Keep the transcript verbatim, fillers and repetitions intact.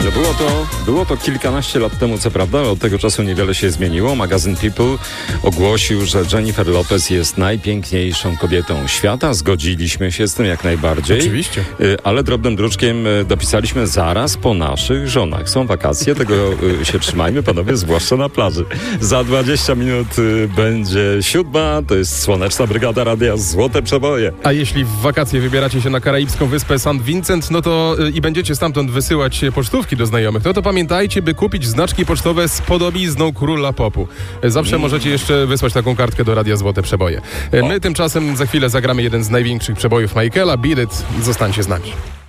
dobrze. Było to, było to kilkanaście lat temu, co prawda, ale od tego czasu niewiele się zmieniło. Magazyn People ogłosił, że Jennifer Lopez jest najpiękniejszą kobietą świata. Zgodziliśmy się z tym jak najbardziej. Oczywiście. Ale drobnym druczkiem dopisaliśmy zaraz po naszych żonach. Są wakacje, tego się trzymajmy, panowie, zwłaszcza na plaży. Za dwadzieścia minut będzie siódma, to jest Słoneczna Brygada Radia Złote Przeboje. A jeśli w wakacje wybieracie się na karaibską wyspę Saint Vincent, no to y, i będziecie stamtąd wysyłać pocztówki do znajomych, no to pamiętajcie, by kupić znaczki pocztowe z podobizną Króla Popu. Zawsze mm. możecie jeszcze wysłać taką kartkę do Radia Złote Przeboje. My o. tymczasem za chwilę zagramy jeden z największych przebojów Michaela, Beat It. Zostańcie z nami.